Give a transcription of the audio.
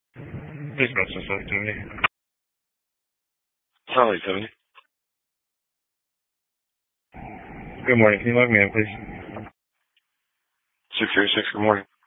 Please pass this up to me. Holly, 70. Good morning. Can you log me in, please? 636, good morning.